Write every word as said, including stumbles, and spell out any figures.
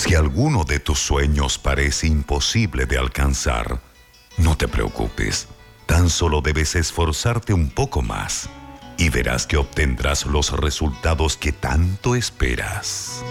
Si alguno de tus sueños parece imposible de alcanzar, no te preocupes. Tan solo debes esforzarte un poco más y verás que obtendrás los resultados que tanto esperas.